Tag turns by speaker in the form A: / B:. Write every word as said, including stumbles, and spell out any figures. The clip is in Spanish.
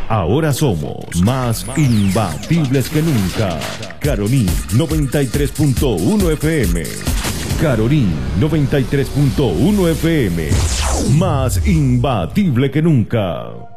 A: Ahora somos más imbatibles que nunca. Caroní noventa y tres punto uno F M. Caroní noventa y tres punto uno F M. Más imbatible que nunca.